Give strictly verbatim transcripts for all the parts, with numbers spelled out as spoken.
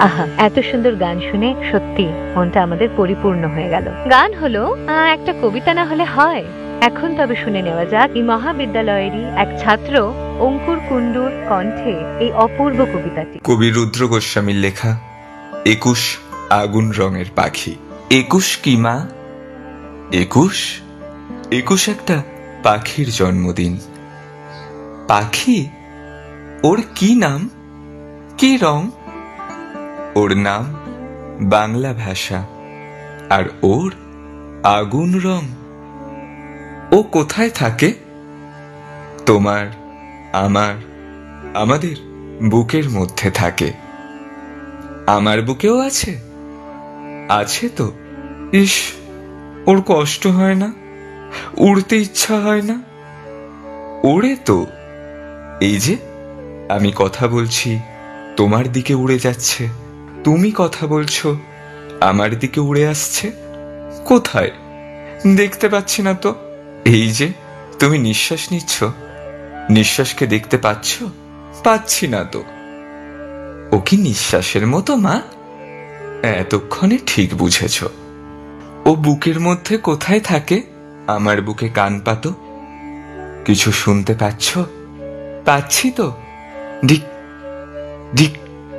আহা, এত সুন্দর গান শুনে সত্যি মনটা আমাদের পরিপূর্ণ হয়ে গেল। গান হলো আহ, একটা কবিতা না হলে হয়? এখন তবে শুনে নেওয়া যাক এই মহাবিদ্যালয়েরই এক ছাত্র অঙ্কুর কুণ্ডুর কণ্ঠে এই অপূর্ব কবিতাটি। কবি রুদ্র গোস্বামীর লেখা একুশ আগুন রঙের পাখি। একুশ কি মা? একুশ একুশ একটা পাখির জন্মদিন। পাখি? ওর কি নাম, কি রং? ওর নাম বাংলা ভাষা, আর ওর আগুন রং। ও কোথায় থাকে? তোমার, আমার, আমাদের বুকের মধ্যে থাকে। আমার বুকেও আছে? আছে তো। ইস, ওর কষ্ট হয় না? উড়তে ইচ্ছা হয় না? ওড়ে তো। এই যে আমি কথা বলছি, তোমার দিকে উড়ে যাচ্ছে। তুমি কথা বলছো, আমার দিকে উড়ে আসছে। কোথায়? দেখতে পাচ্ছি না তো। এই যে তুমি নিঃশ্বাস নিচ্ছ, নিঃশ্বাসকে দেখতে পাচ্ছ? পাচ্ছি না তো। ও কি নিঃশ্বাসের মতো মা? এতক্ষণে ঠিক বুঝেছ। ও বুকের মধ্যে কোথায় থাকে? আমার বুকে কান পাতো। কিছু শুনতে পাচ্ছ? পাচ্ছি তো। ডিক ডিক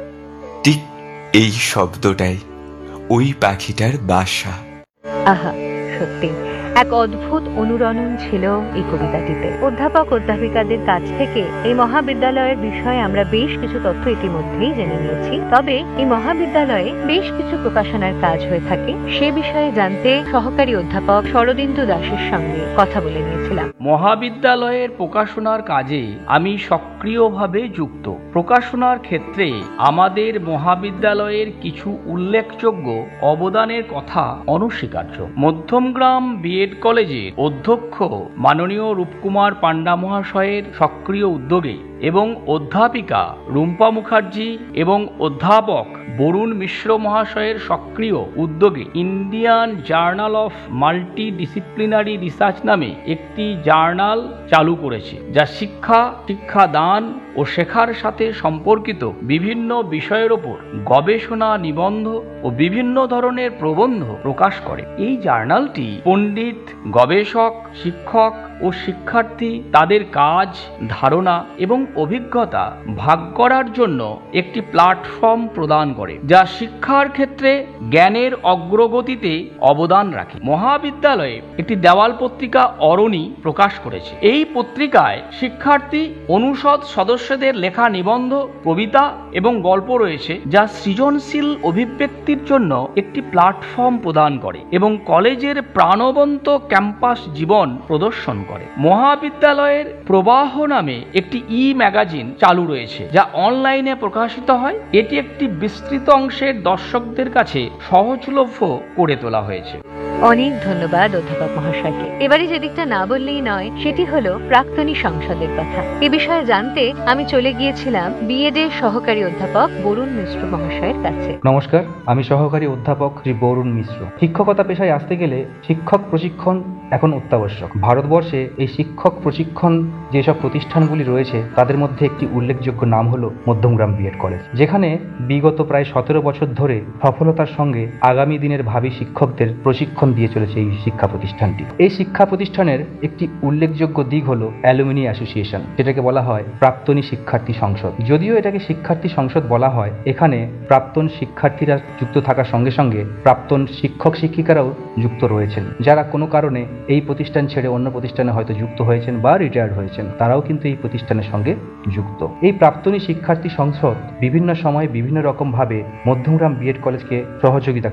ডিক, এই শব্দটাই ওই পাখিটার বাসা। আহা, সত্যি এক অদ্ভুত অনুরণন ছিল এই কবিতাটিতে। অধ্যাপক অধ্যাপিকাদের কাছ থেকে এই মহাবিদ্যালয়ের বিষয়ে আমরা বেশ কিছু তথ্য ইতিমধ্যেই জেনে নিয়েছি। তবে এই মহাবিদ্যালয়ে বেশ কিছু প্রকাশনার কাজ হয়ে থাকে, সে বিষয়ে জানতে সহকারী অধ্যাপক শরদিন্দু দাসের সঙ্গে কথা বলে নিয়েছিলাম। মহাবিদ্যালয়ের প্রকাশনার কাজে আমি সক্রিয়ভাবে যুক্ত। প্রকাশনার ক্ষেত্রে আমাদের মহাবিদ্যালয়ের কিছু উল্লেখযোগ্য অবদানের কথা অনস্বীকার্য। মধ্যমগ্রাম বিএড কলেজের অধ্যক্ষ মাননীয় রূপকুমার পান্ডা মহাশয়ের সক্রিয় উদ্যোগে এবং অধ্যাপিকা রুম্পা মুখার্জি এবং অধ্যাপক বরুণ মিশ্র মহাশয়ের সক্রিয় উদ্যোগে Indian journal of multi disciplinary research নামে একটি জার্নাল চালু করেছে, যা শিক্ষা, শিক্ষাদান ও শেখার সাথে সম্পর্কিত বিভিন্ন বিষয়ের ওপর গবেষণা, নিবন্ধ ও বিভিন্ন ধরনের প্রবন্ধ প্রকাশ করে। এই জার্নালটি পণ্ডিত, গবেষক, শিক্ষক ও শিক্ষার্থী তাদের কাজ, ধারণা এবং অভিজ্ঞতা ভাগ করার জন্য একটি প্ল্যাটফর্ম প্রদান করে, যা শিক্ষার ক্ষেত্রে জ্ঞানের অগ্রগতিতে অবদান রাখে। মহাবিদ্যালয়ে একটি দেওয়াল পত্রিকা অরণি প্রকাশ করেছে। এই পত্রিকায় শিক্ষার্থী, অনুষদ সদস্যদের লেখা নিবন্ধ, কবিতা এবং গল্প রয়েছে, যা সৃজনশীল অভিব্যক্তির জন্য একটি প্ল্যাটফর্ম প্রদান করে এবং কলেজের প্রাণবন্ত ক্যাম্পাস জীবন প্রদর্শন করে। মহাবিদ্যালয়ের প্রবাহ নামে একটি ই ম্যাগাজিন চালু রয়েছে, যা অনলাইনে প্রকাশিত হয়। এটি একটি বিস্তৃত অংশের দর্শকদের কাছে সহজলভ্য করে তোলা হয়েছে। অনেক ধন্যবাদ অধ্যাপক মহাশয়কে। এবারে যে দিকটা না বললেই নয়, সেটি হলো প্রাক্তনী সংসদের কথা। এ বিষয়ে জানতে আমি চলে গিয়েছিলাম বিএড এর সহকারী অধ্যাপক বরুণ মিশ্র মহাশয়ের কাছে। নমস্কার, আমি সহকারী অধ্যাপক শ্রী বরুণ মিশ্র। শিক্ষকতা পেশায় আসতে গেলে শিক্ষক প্রশিক্ষণ এখন অত্যাবশ্যক। ভারতবর্ষে এই শিক্ষক প্রশিক্ষণ যেসব প্রতিষ্ঠানগুলি রয়েছে, তাদের মধ্যে একটি উল্লেখযোগ্য নাম হলো মধ্যমগ্রাম বিএড কলেজ, যেখানে বিগত প্রায় সতেরো বছর ধরে সফলতার সঙ্গে আগামী দিনের ভাবী শিক্ষকদের প্রশিক্ষণ দিয়ে চলেছে এই শিক্ষা প্রতিষ্ঠানটি। এই শিক্ষা প্রতিষ্ঠানের একটি উল্লেখযোগ্য দিক হলো অ্যালুমিনি অ্যাসোসিয়েশন, যেটাকে বলা হয় প্রাক্তনী শিক্ষার্থী সংসদ। যদিও এটাকে শিক্ষার্থী সংসদ বলা হয়, এখানে প্রাক্তন শিক্ষার্থীরা যুক্ত থাকার সঙ্গে সঙ্গে প্রাক্তন শিক্ষক শিক্ষিকারাও যুক্ত রয়েছেন, যারা কোনো কারণে এই প্রতিষ্ঠান ছেড়ে অন্য প্রতিষ্ঠানে হয়তো যুক্ত হয়েছেন বা রিটায়ার্ড হয়েছেন, তারাও কিন্তু এই প্রতিষ্ঠানের সঙ্গে যুক্ত। এই প্রাক্তনী শিক্ষার্থী সংসদ বিভিন্ন সময় বিভিন্ন রকম ভাবে মধ্যমগ্রাম বিএড কলেজকে সহযোগিতা